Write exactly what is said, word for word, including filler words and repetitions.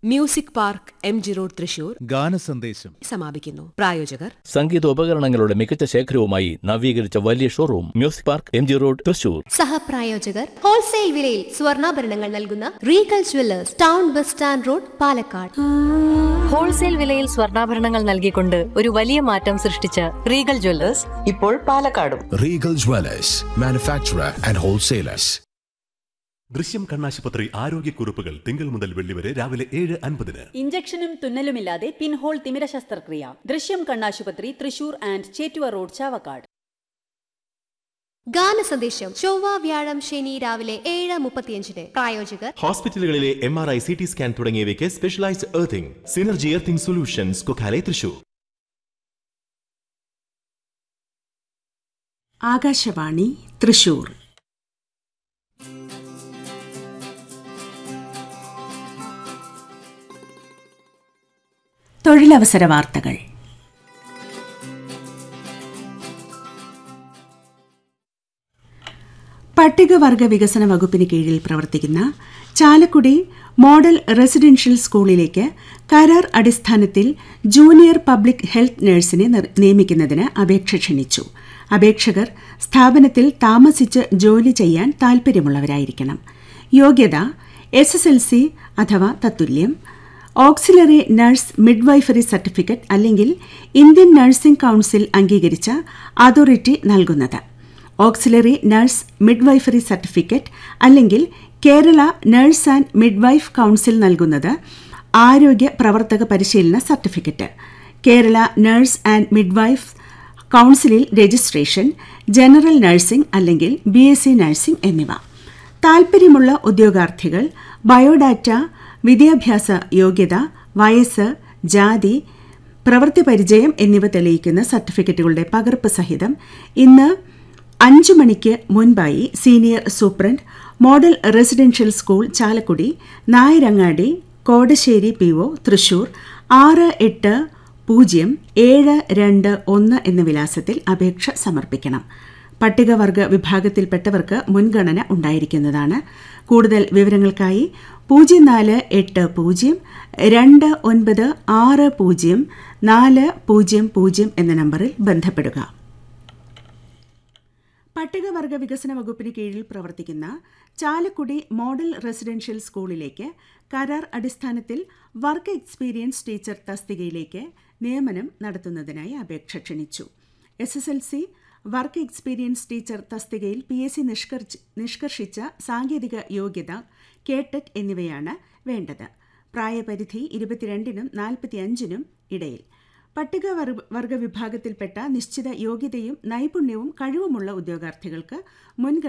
Music park M G road Thrissur ഗാനസന്ദേശം സമാപിക്കുന്നു. പ്രായോജകർ സംഗീതോപകരണങ്ങളുടെ മികച്ച ശേഖരവുമായി നവീകരിച്ച വലിയ showroom music park M G road Thrissur. സഹപ്രായോജകർ wholesale വിലയിൽ സ്വർണ്ണാഭരണങ്ങൾ നൽകുന്ന Regal Jewellers, town bus stand road, Palakkad. Wholesale വിലയിൽ സ്വർണ്ണാഭരണങ്ങൾ നൽകിക്കൊണ്ട് ഒരു വലിയ മാറ്റം സൃഷ്ടിച്ച റീഗൽ ജ്വല്ലേഴ്സ് ഇപ്പോൾ പാലക്കാടും. Regal Jewellers, manufacturer and wholesalers. ദൃശ്യം കണ്ണാശുപത്രി ആരോഗ്യക്കുറിപ്പുകൾ തിങ്കൾ മുതൽ വെള്ളി വരെ രാവിലെ ഏഴ് അൻപതിന്. ഇഞ്ചക്ഷനും തുന്നലുമില്ലാതെ പിൻഹോൾ തിമിര ശസ്ത്രക്രിയ. ദൃശ്യം കണ്ണാശുപത്രി, തൃശൂർ ആൻഡ് ചേറ്റുവ റോഡ്, ചാവക്കാട്. ഗാനസന്ദേശം ചൊവ്വ, വ്യാഴം, ശനി രാവിലെ ഏഴ് മുപ്പത്തിയഞ്ചിന്. പ്രായോജകർ ഹോസ്പിറ്റലുകളിലെ M R I, C T scan തുടങ്ങിയവയ്ക്ക് specialised earthing synergy earthing solutions, Kokkalai, Thrissur. Akashvani Thrissur. തൊഴിലവസര വാർത്തകൾ. പട്ടികവർഗ വികസന വകുപ്പിന് കീഴിൽ പ്രവർത്തിക്കുന്ന ചാലക്കുടി മോഡൽ റെസിഡൻഷ്യൽ സ്കൂളിലേക്ക് കരാർ അടിസ്ഥാനത്തിൽ ജൂനിയർ പബ്ലിക് ഹെൽത്ത് നഴ്സിനെ നിയമിക്കുന്നതിന് അപേക്ഷ ക്ഷണിച്ചു. അപേക്ഷകർ സ്ഥാപനത്തിൽ താമസിച്ച് ജോലി ചെയ്യാൻ താൽപ്പര്യമുള്ളവരായിരിക്കണം. യോഗ്യത എസ് എസ് എൽ സി അഥവാ തത്തുല്യം, ഓക്സിലറി നഴ്സ് മിഡ്വൈഫറി സർട്ടിഫിക്കറ്റ് അല്ലെങ്കിൽ ഇന്ത്യൻ നഴ്സിംഗ് കൌൺസിൽ അംഗീകരിച്ച അതോറിറ്റി നൽകുന്നത്, ഓക്സിലറി നഴ്സ് മിഡ്വൈഫറി സർട്ടിഫിക്കറ്റ് അല്ലെങ്കിൽ Kerala nurse and midwife council നൽകുന്നത് ആരോഗ്യ പ്രവർത്തക പരിശീലന certificate, Kerala nurse and midwife കൌൺസിലിൽ രജിസ്ട്രേഷൻ, ജനറൽ നഴ്സിംഗ് അല്ലെങ്കിൽ ബി എസ് സി നഴ്സിംഗ് എന്നിവ. താൽപ്പര്യമുള്ള ഉദ്യോഗാർത്ഥികൾ ബയോഡാറ്റ, വിദ്യാഭ്യാസ യോഗ്യത, വയസ്സ്, ജാതി, പ്രവൃത്തി പരിചയം എന്നിവ തെളിയിക്കുന്ന സർട്ടിഫിക്കറ്റുകളുടെ പകർപ്പ് സഹിതം ഇന്ന് അഞ്ചു മണിക്ക് മുൻപായി senior superintendent, model residential school, Chalakudy, Nayarangadi, Kodassery P O, Thrissur ആറ് എട്ട് പൂജ്യം ഏഴ് രണ്ട് ഒന്ന് എന്ന വിലാസത്തിൽ അപേക്ഷ സമർപ്പിക്കണം. പട്ടികവർഗ വിഭാഗത്തിൽപ്പെട്ടവർക്ക് മുൻഗണന ഉണ്ടായിരിക്കുന്നതാണ്. കൂടുതൽ വിവരങ്ങൾക്കായി പൂജ്യം നാല് എട്ട് പൂജ്യം രണ്ട് ഒൻപത് ആറ് പൂജ്യം നാല് പൂജ്യം പൂജ്യം എന്ന നമ്പറിൽ ബന്ധപ്പെടുക. പട്ടികവർഗ വികസന വകുപ്പിന് കീഴിൽ പ്രവർത്തിക്കുന്ന ചാലക്കുടി മോഡൽ റെസിഡൻഷ്യൽ സ്കൂളിലേക്ക് കരാർ അടിസ്ഥാനത്തിൽ വർക്ക് എക്സ്പീരിയൻസ് ടീച്ചർ തസ്തികയിലേക്ക് നിയമനം നടത്തുന്നതിനായി അപേക്ഷ ക്ഷണിച്ചു. S S L C work experience teacher തസ്തികയിൽ പി എസ് സി നിഷ്കർഷിച്ച സാങ്കേതിക യോഗ്യത, കേട്ടറ്റ് എന്നിവയാണ് വേണ്ടത്. പ്രായപരിധി ഇരുപത്തിരണ്ടിനും നാൽപ്പത്തിയഞ്ചിനും ഇടയിൽ. പട്ടികവർഗ വിഭാഗത്തിൽപ്പെട്ട നിശ്ചിത യോഗ്യതയും നൈപുണ്യവും കഴിവുമുള്ള ഉദ്യോഗാർത്ഥികൾക്ക് മുൻഗണന